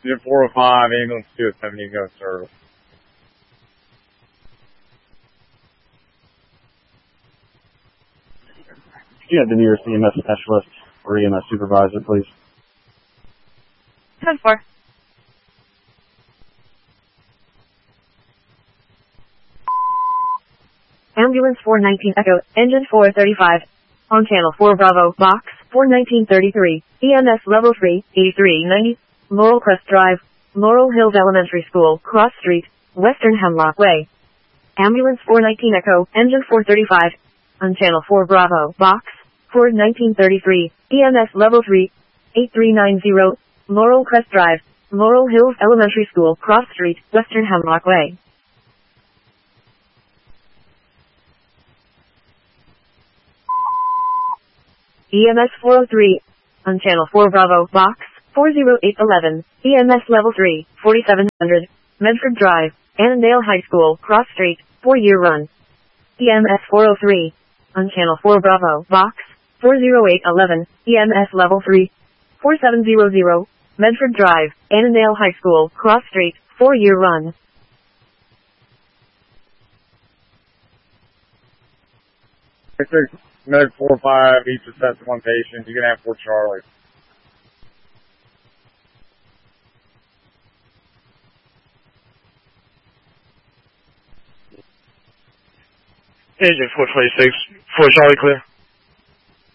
Unit 405, ambulance 270, go service. Could you have the nearest EMS specialist or EMS supervisor, please? 10-4. Ambulance 419 Echo, engine 435. On channel 4 Bravo, box 41933, EMS level 3, 8390, Laurel Crest Drive, Laurel Hills Elementary School, Cross Street, Western Hemlock Way. Ambulance 419 Echo, engine 435. On channel 4 Bravo, box 41933, EMS level 3, 8390, Laurel Crest Drive, Laurel Hills Elementary School, Cross Street, Western Hemlock Way. EMS 403, on channel 4 Bravo, box 40811, EMS level 3, 4700, Medford Drive, Annandale High School, Cross Street, 4-year run. EMS 403, on channel 4 Bravo, box 40811, EMS level 3, 4700, Medford Drive, Annandale High School, Cross Street, 4-year run. Med 45, each assess one patient. You can have 4 Charlie. Agent 426, 4 Charlie clear.